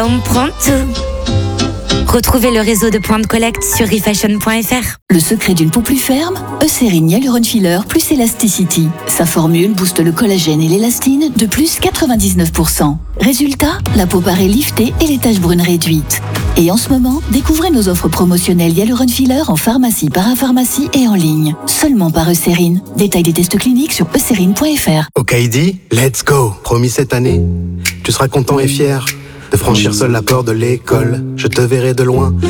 On prend tout. Retrouvez le réseau de points de collecte sur refashion.fr. Le secret d'une peau plus ferme, Eucérine Hyaluron Filler plus Elasticity. Sa formule booste le collagène et l'élastine de plus 99%. Résultat, la peau paraît liftée et les taches brunes réduites. Et en ce moment, découvrez nos offres promotionnelles Hyaluron Filler en pharmacie, parapharmacie et en ligne. Seulement par Eucérine. Détail des tests cliniques sur eucérine.fr. Au Heidi, let's go. Promis cette année, tu seras content et fier de franchir seul la porte de l'école. Je te verrai de loin